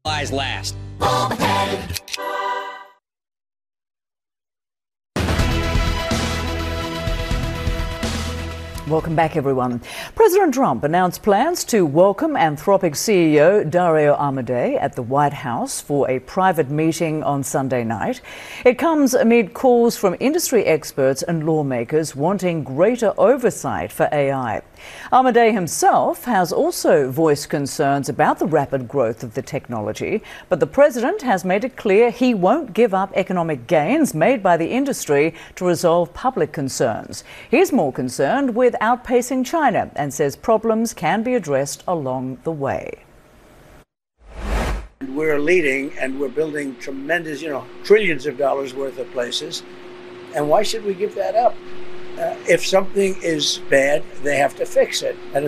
Lies last. Welcome back, everyone. President Trump announced plans to welcome Anthropic CEO Dario Amodei at the White House for a private meeting on Sunday night. It comes amid calls from industry experts and lawmakers wanting greater oversight for AI. Amodei himself has also voiced concerns about the rapid growth of the technology, but the president has made it clear he won't give up economic gains made by the industry to resolve public concerns. He's more concerned with outpacing China and says problems can be addressed along the way. We're leading and we're building tremendous, trillions of dollars worth of places. And why should we give that up? If something is bad, they have to fix it. And